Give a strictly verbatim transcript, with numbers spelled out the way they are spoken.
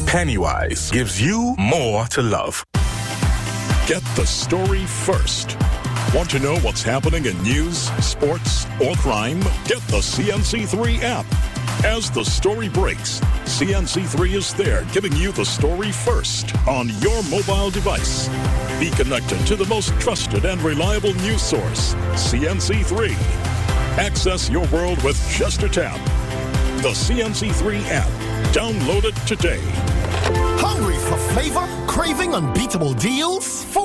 Pennywise gives you more to love. Get the story first. Want to know what's happening in news, sports, or crime? Get the C N C three app. As the story breaks, C N C three is there giving you the story first on your mobile device. Be connected to the most trusted and reliable news source, C N C three. Access your world with just a tap. The C N C three app. Download it today. Hungry for flavor? Craving unbeatable deals? For